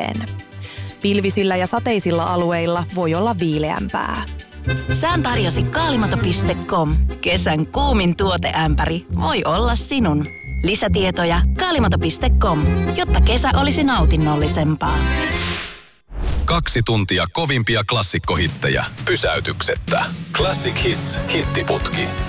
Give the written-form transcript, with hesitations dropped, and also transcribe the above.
talteen. Pilvisillä ja sateisilla alueilla voi olla viileämpää. Sään tarjosi kaalimato.com. Kesän kuumin tuoteämpäri voi olla sinun. Lisätietoja kaalimato.com, jotta kesä olisi nautinnollisempaa. 2 tuntia kovimpia klassikkohittejä pysäytyksettä. Classic Hits -hittiputki.